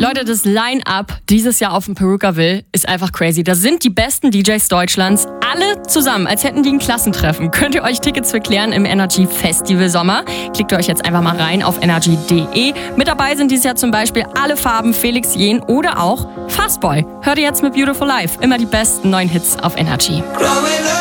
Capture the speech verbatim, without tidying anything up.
Leute, das Line-Up dieses Jahr auf dem Perukaville ist einfach crazy. Da sind die besten D Js Deutschlands alle zusammen, als hätten die ein Klassentreffen. Könnt ihr euch Tickets für klären im Energy Festival Sommer? Klickt euch jetzt einfach mal rein auf energy punkt de. Mit dabei sind dieses Jahr zum Beispiel Alle Farben, Felix Jähn oder auch Fastboy. Hört ihr jetzt mit Beautiful Life. Immer die besten neuen Hits auf Energy.